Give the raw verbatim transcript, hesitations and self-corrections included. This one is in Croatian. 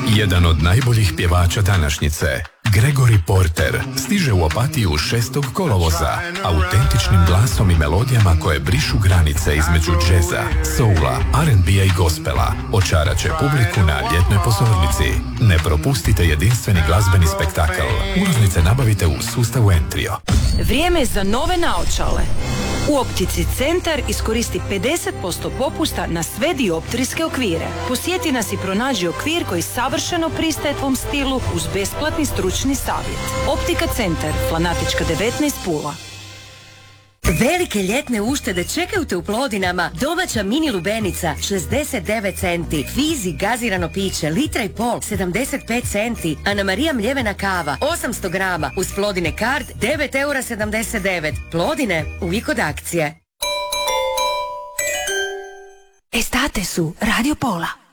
Jedan od najboljih pjevača današnjice, Gregory Porter, stiže u Opatiju šestog kolovoza, autentičnim glasom i melodijama koje brišu granice između džeza, soula, ar and bea i gospela. Očarat će publiku na ljetnoj pozornici. Ne propustite jedinstveni glazbeni spektakl. Ulaznice nabavite u sustavu Entrio. Vrijeme je za nove naočale. U Optici Centar iskoristi pedeset posto popusta na sve dioptrijske okvire. Posjeti nas i pronađi okvir koji savršeno pristaje tvom stilu uz besplatni stručni savjet. Optika Centar, Flanatička devetnaest, Pula. Velike ljetne uštede čekaju te u Plodinama. Domaća mini lubenica šezdeset devet centi, Fizi gazirano piće litra i pol sedamdeset pet centi, Ana Marija mljevena kava osamsto grama uz Plodine kard devet eura sedamdeset devet. Plodine, uvijek od akcije. Estate su Radio Pola.